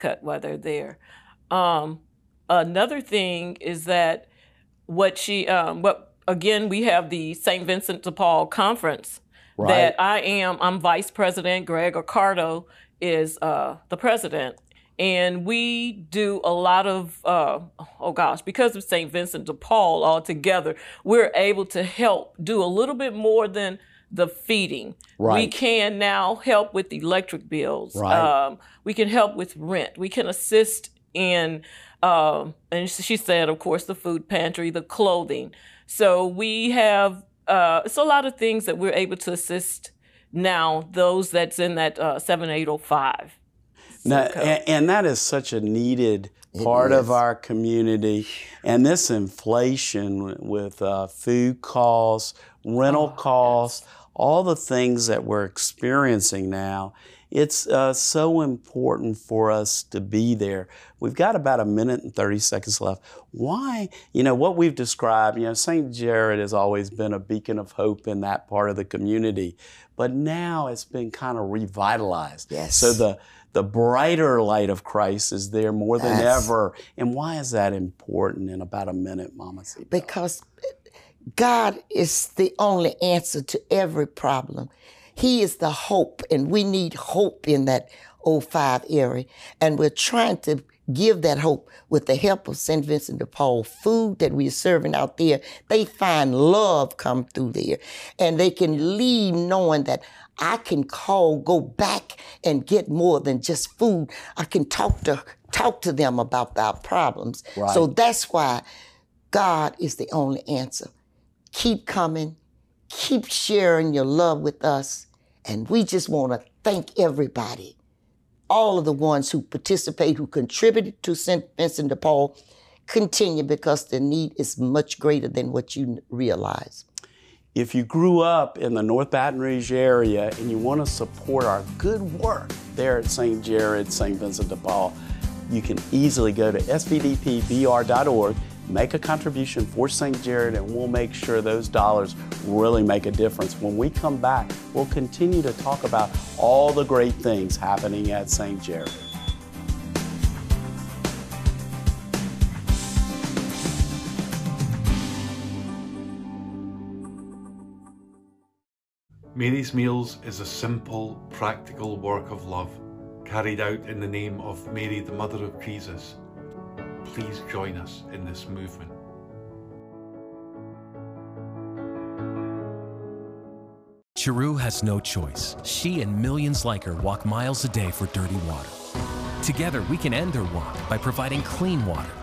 cut while they're there. Another thing is that what again, we have the St. Vincent de Paul Conference that I'm vice president. Greg Accardo is the president. And we do a lot of, because of St. Vincent de Paul altogether, we're able to help do a little bit more than the feeding. We can now help with the electric bills. We can help with rent. We can assist in, and she said, of course, the food pantry, the clothing. So we have, it's a lot of things that we're able to assist now, those that's in that 7805. Now, and that is such a needed part of our community. And this inflation with food costs, rental costs, all the things that we're experiencing now, it's so important for us to be there. We've got about 1 minute and 30 seconds left. Why, what we've described, St. Jared has always been a beacon of hope in that part of the community, but now it's been kind of revitalized. So the brighter light of Christ is there more than ever. And why is that important in about 1 minute, Mama Cito? Because God is the only answer to every problem. He is the hope, and we need hope in that 05 area. And we're trying to give that hope with the help of St. Vincent de Paul. Food that we're serving out there, they find love come through there. And they can leave knowing that I can go back and get more than just food. I can talk to them about our problems. So that's why God is the only answer. Keep coming, keep sharing your love with us, and we just want to thank everybody, all of the ones who participate, who contributed to St. Vincent de Paul. Continue, because the need is much greater than what you realize. If you grew up in the North Baton Rouge area and you want to support our good work there at St. Jared, St. Vincent de Paul, you can easily go to svdpbr.org, make a contribution for St. Jared, and we'll make sure those dollars really make a difference. When we come back, we'll continue to talk about all the great things happening at St. Jared. Mary's Meals is a simple, practical work of love carried out in the name of Mary, the Mother of Jesus. Please join us in this movement. Chiru has no choice. She and millions like her walk miles a day for dirty water. Together, we can end her walk by providing clean water.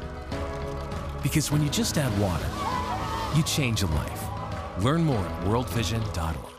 Because when you just add water, you change a life. Learn more at worldvision.org.